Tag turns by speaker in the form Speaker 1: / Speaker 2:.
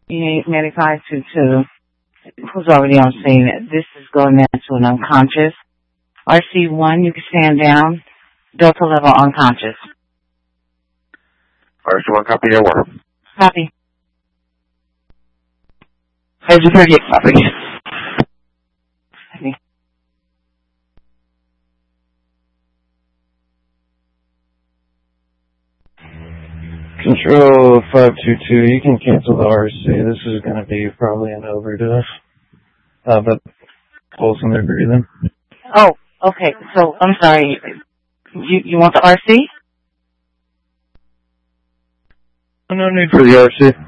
Speaker 1: 8522, who's already on scene. This is going into an unconscious. RC1, you can stand down. Delta level unconscious.
Speaker 2: RC1, copy your work.
Speaker 1: Copy.
Speaker 2: RC38, copy.
Speaker 1: Copy.
Speaker 3: Control 522, you can cancel the RC. This is going to be probably an overdose. But pulse in their breathing.
Speaker 1: Oh, okay. So, I'm sorry. You want the RC?
Speaker 3: No need for the RC.